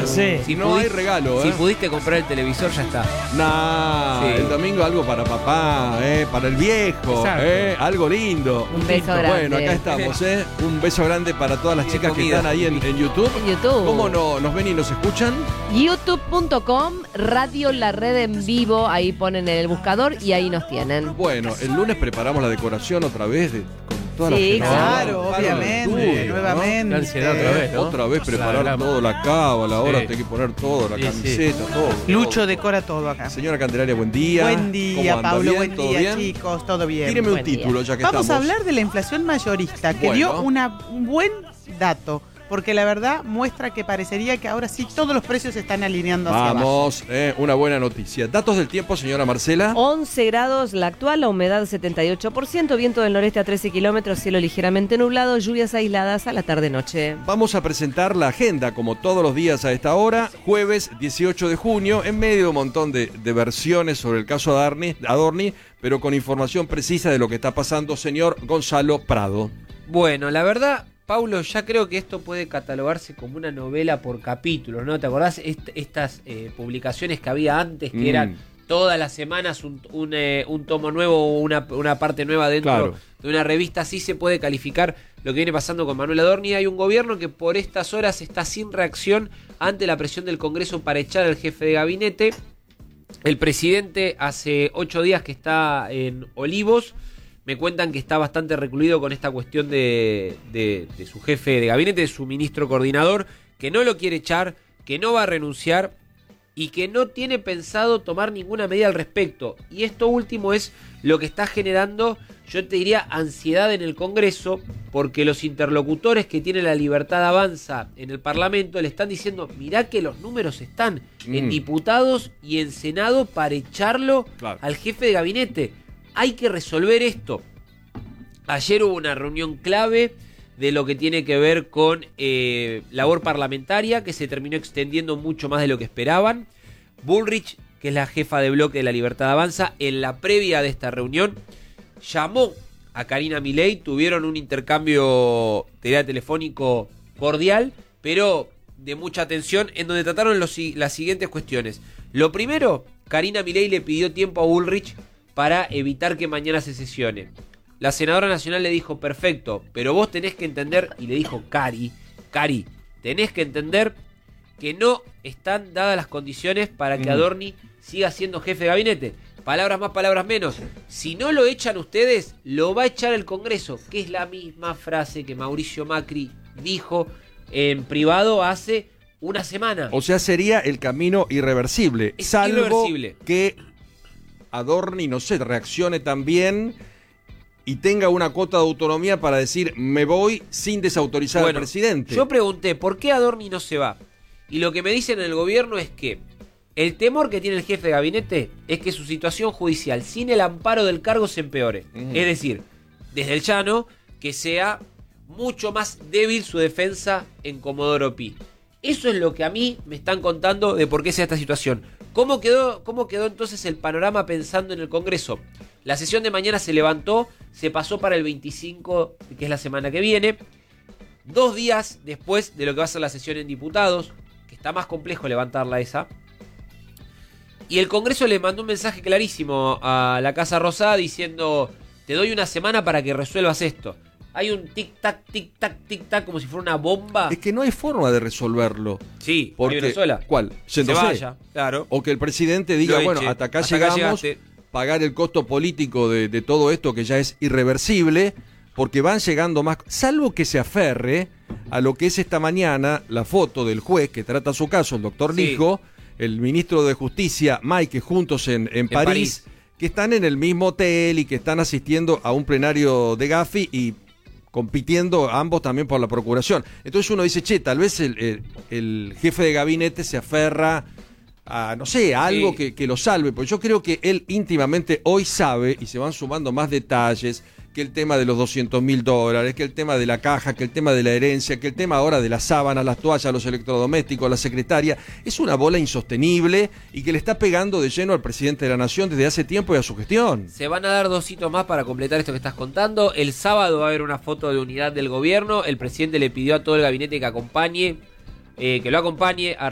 Sí. Si No hay regalo, Si pudiste comprar el televisor, ya está. Nah, Sí. el domingo algo para papá, para el viejo, Exacto. algo lindo. Un beso grande. Bueno, acá estamos, Un beso grande para todas las Y de chicas que comida. están ahí en YouTube. En YouTube. ¿Cómo no, nos ven y nos escuchan? YouTube.com, Radio La Red en vivo, ahí ponen en el buscador y ahí nos tienen. Bueno, el lunes preparamos la decoración otra vez con toda la Sí, gente. Claro, Para el obviamente, estudio, ¿no? nuevamente. La ansiedad otra vez, ¿no? Otra vez preparar Claro. todo, la cábala, ahora Sí. hay que poner todo, la Sí, camiseta, todo. Lucho todo. decora todo acá. Señora Candelaria, buen día. Buen ¿Cómo día, anda? Pablo. ¿Bien? Buen ¿Todo día, bien? chicos. Todo bien. Tíreme un Buen día. título, ya que Vamos a estamos. hablar de la inflación mayorista, que Bueno. dio un buen dato, porque la verdad muestra que parecería que ahora sí todos los precios se están alineando hacia abajo. Vamos, una buena noticia. Datos del tiempo, señora Marcela. 11 grados la actual, la humedad 78%, viento del noreste a 13 kilómetros, cielo ligeramente nublado, lluvias aisladas a la tarde-noche. Vamos a presentar la agenda, como todos los días a esta hora, jueves 18 de junio, en medio de un montón de versiones sobre el caso Adorni, pero con información precisa de lo que está pasando, señor Gonzalo Prado. Bueno, la verdad, Paulo, ya creo que esto puede catalogarse como una novela por capítulos, ¿no? ¿Te acordás estas publicaciones que había antes, que eran todas las semanas un tomo nuevo o una parte nueva dentro Claro. de una revista? Así se puede calificar lo que viene pasando con Manuel Adorni. Hay un gobierno que por estas horas está sin reacción ante la presión del Congreso para echar al jefe de gabinete. El presidente hace 8 días que está en Olivos. Me cuentan que está bastante recluido con esta cuestión de su jefe de gabinete, de su ministro coordinador, que no lo quiere echar, que no va a renunciar y que no tiene pensado tomar ninguna medida al respecto. Y esto último es lo que está generando, yo te diría, ansiedad en el Congreso, porque los interlocutores que tiene la Libertad Avanza en el Parlamento le están diciendo, mirá que los números están en diputados y en Senado para echarlo al jefe de gabinete. Hay que resolver esto. Ayer hubo una reunión clave de lo que tiene que ver con labor parlamentaria, que se terminó extendiendo mucho más de lo que esperaban. Bullrich, que es la jefa de bloque de la Libertad Avanza, en la previa de esta reunión, llamó a Karina Milei, tuvieron un intercambio telefónico cordial, pero de mucha atención, en donde trataron las siguientes cuestiones. Lo primero, Karina Milei le pidió tiempo a Bullrich para evitar que mañana se sesione. La senadora nacional le dijo, perfecto, pero vos tenés que entender, y le dijo Cari, tenés que entender que no están dadas las condiciones para que Adorni siga siendo jefe de gabinete. Palabras más, palabras menos. Si no lo echan ustedes, lo va a echar el Congreso, que es la misma frase que Mauricio Macri dijo en privado hace una semana. O sea, sería el camino irreversible, Es salvo irreversible. que Adorni, no sé, reaccione también y tenga una cuota de autonomía para decir, me voy sin desautorizar al presidente. Yo pregunté, ¿por qué Adorni no se va? Y lo que me dicen en el gobierno es que el temor que tiene el jefe de gabinete es que su situación judicial sin el amparo del cargo se empeore. Es decir, desde el llano, que sea mucho más débil su defensa en Comodoro Pi. Eso es lo que a mí me están contando de por qué sea esta situación. ¿Cómo quedó entonces el panorama pensando en el Congreso? La sesión de mañana se levantó, se pasó para el 25, que es la semana que viene, 2 días después de lo que va a ser la sesión en diputados, que está más complejo levantarla esa. Y el Congreso le mandó un mensaje clarísimo a la Casa Rosada diciendo, te doy una semana para que resuelvas esto. Hay un tic-tac, tic-tac, tic-tac, como si fuera una bomba. Es que no hay forma de resolverlo. Sí, Porque, Venezuela. ¿Cuál? Se vaya, claro. O que el presidente diga, Lo bueno, eche. hasta acá Hasta acá llegamos, llegaste. pagar el costo político de todo esto que ya es irreversible, porque van llegando más, salvo que se aferre a lo que es esta mañana la foto del juez que trata su caso, el doctor Sí. Lijo, el ministro de Justicia, Mike, juntos en París, que están en el mismo hotel y que están asistiendo a un plenario de Gafi y compitiendo ambos también por la procuración. Entonces uno dice, che, tal vez el jefe de gabinete se aferra a, no sé, a algo que lo salve, porque yo creo que él íntimamente hoy sabe, y se van sumando más detalles, que el tema de los $200.000, que el tema de la caja, que el tema de la herencia, que el tema ahora de las sábanas, las toallas, los electrodomésticos, la secretaria, es una bola insostenible y que le está pegando de lleno al presidente de la Nación desde hace tiempo y a su gestión. Se van a dar 2 hitos más para completar esto que estás contando. El sábado va a haber una foto de unidad del gobierno. El presidente le pidió a todo el gabinete que lo acompañe a